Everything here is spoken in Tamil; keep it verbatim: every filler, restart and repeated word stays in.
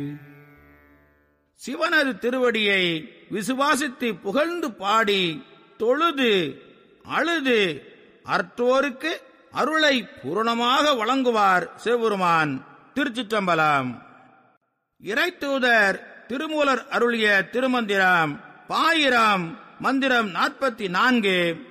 சிவனது திருவடியை விசுவாசித்து புகழ்ந்து பாடி தொழுது அழுது அற்றோருக்கு அருளை பூரணமாக வழங்குவார் சிவபெருமான். திருச்சிற்றம்பலம். இறைத்தூதர் திருமூலர் அருளிய திருமந்திரம் பாயிரம் மந்திரம் நாற்பத்தி நான்கு.